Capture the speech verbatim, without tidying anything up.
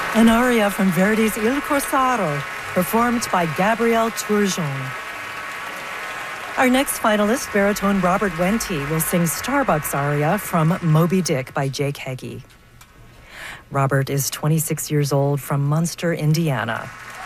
An aria from Verdi's Il Corsaro, performed by Gabrielle Turgeon. Our next finalist, baritone Robert Wente, will sing Starbucks aria from Moby Dick by Jake Heggie. Robert is twenty-six years old from Munster, Indiana.